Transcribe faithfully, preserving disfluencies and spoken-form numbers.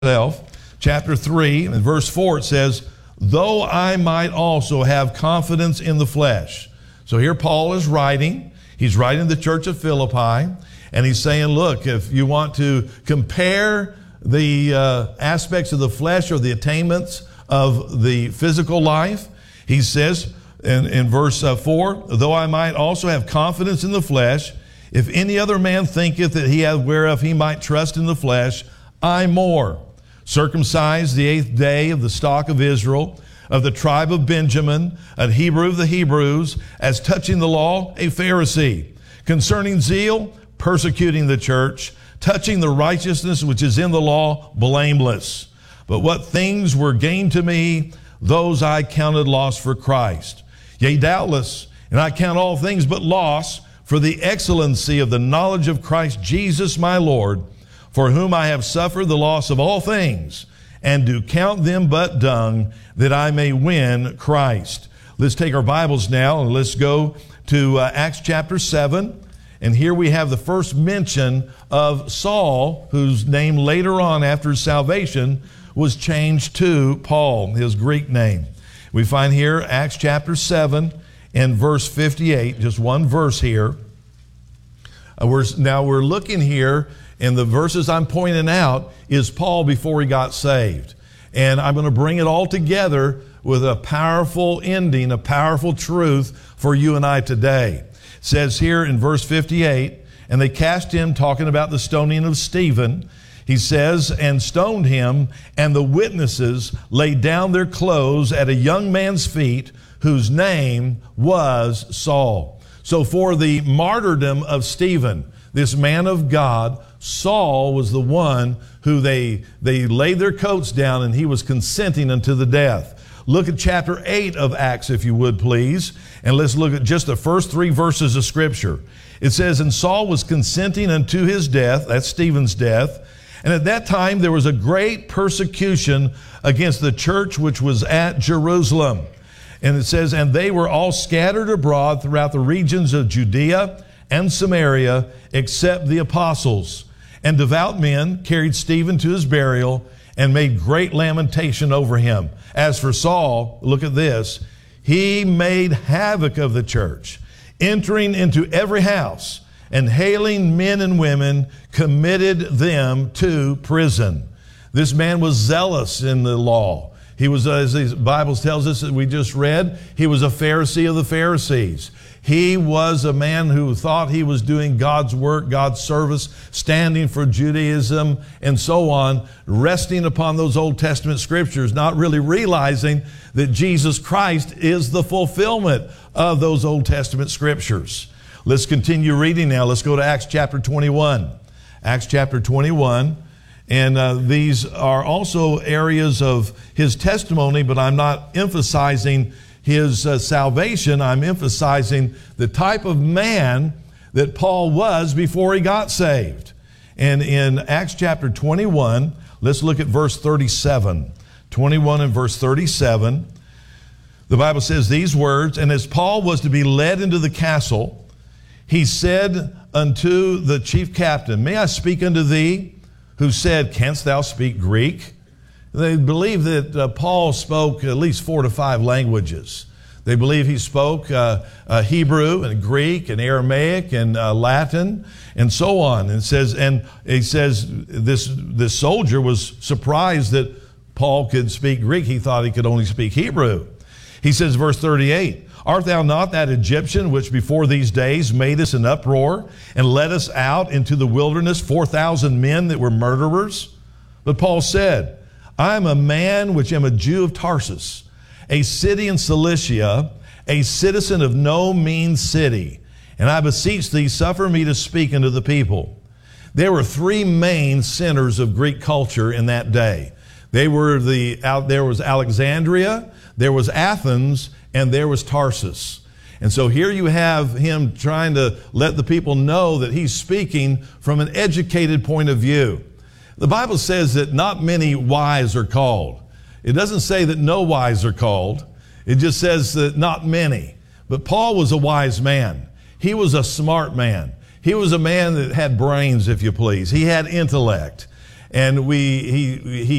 itself, chapter three, and verse four, it says, though I might also have confidence in the flesh. So here Paul is writing. He's writing the church of Philippi, and he's saying, look, if you want to compare the uh, aspects of the flesh or the attainments of the physical life, he says in, in verse uh, four, though I might also have confidence in the flesh, if any other man thinketh that he hath whereof he might trust in the flesh, I more. Circumcised the eighth day of the stock of Israel, of the tribe of Benjamin, an Hebrew of the Hebrews, as touching the law, a Pharisee. Concerning zeal, persecuting the church, touching the righteousness which is in the law, blameless. But what things were gained to me, those I counted loss for Christ. Yea, doubtless, and I count all things but loss for the excellency of the knowledge of Christ Jesus my Lord, for whom I have suffered the loss of all things, and do count them but dung, that I may win Christ. Let's take our Bibles now and let's go to uh, Acts chapter seven. And here we have the first mention of Saul, whose name later on after his salvation was changed to Paul, his Greek name. We find here Acts chapter seven and verse fifty-eight, just one verse here. Uh, we're, now we're looking here, and the verses I'm pointing out is Paul before he got saved. And I'm going to bring it all together with a powerful ending, a powerful truth for you and I today. It says here in verse fifty-eight, and they cast him, talking about the stoning of Stephen, he says, and stoned him, and the witnesses laid down their clothes at a young man's feet, whose name was Saul. So for the martyrdom of Stephen, this man of God, Saul was the one who they, they laid their coats down, and he was consenting unto the death. Look at chapter eight of Acts, if you would, please. And let's look at just the first three verses of Scripture. It says, and Saul was consenting unto his death, that's Stephen's death. And at that time there was a great persecution against the church which was at Jerusalem. And it says, and they were all scattered abroad throughout the regions of Judea and Samaria, except the apostles. And devout men carried Stephen to his burial and made great lamentation over him. As for Saul, look at this, he made havoc of the church, entering into every house and hailing men and women, committed them to prison. This man was zealous in the law. He was, as the Bible tells us that we just read, he was a Pharisee of the Pharisees. He was a man who thought he was doing God's work, God's service, standing for Judaism and so on, resting upon those Old Testament scriptures, not really realizing that Jesus Christ is the fulfillment of those Old Testament scriptures. Let's continue reading now. Let's go to Acts chapter twenty-one. Acts chapter twenty-one. And uh, these are also areas of his testimony, but I'm not emphasizing his uh, salvation. I'm emphasizing the type of man that Paul was before he got saved. And in Acts chapter twenty-one, let's look at verse thirty-seven. twenty-one and verse thirty-seven. The Bible says these words, and as Paul was to be led into the castle, he said unto the chief captain, may I speak unto thee? Who said, canst thou speak Greek? They believe that uh, Paul spoke at least four to five languages. They believe he spoke uh, uh, Hebrew and Greek and Aramaic and uh, Latin and so on. And it says, and he says this this soldier was surprised that Paul could speak Greek. He thought he could only speak Hebrew. He says, verse thirty-eight, art thou not that Egyptian which before these days made us an uproar and led us out into the wilderness, four thousand men that were murderers? But Paul said, I am a man which am a Jew of Tarsus, a city in Cilicia, a citizen of no mean city. And I beseech thee, suffer me to speak unto the people. There were three main centers of Greek culture in that day. They were the, there was Alexandria, there was Athens, and there was Tarsus. And so here you have him trying to let the people know that he's speaking from an educated point of view. The Bible says that not many wise are called. It doesn't say that no wise are called. It just says that not many. But Paul was a wise man. He was a smart man. He was a man that had brains, if you please. He had intellect. And we, he, he